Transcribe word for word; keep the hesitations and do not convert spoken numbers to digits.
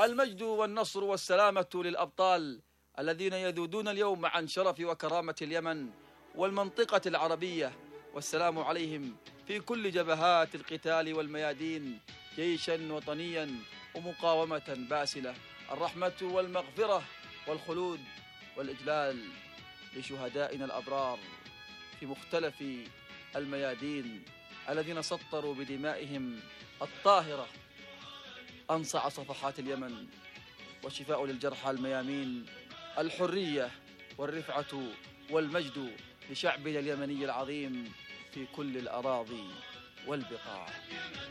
المجد والنصر والسلامة للأبطال الذين يذودون اليوم عن شرف وكرامة اليمن والمنطقة العربية، والسلام عليهم في كل جبهات القتال والميادين، جيشا وطنيا ومقاومة باسلة. الرحمة والمغفرة والخلود والإجلال لشهدائنا الأبرار في مختلف الميادين الذين سطروا بدمائهم الطاهرة أنصع صفحات اليمن، والشفاء للجرحى الميامين. الحرية والرفعة والمجد لشعبنا اليمني العظيم في كل الأراضي والبقاع.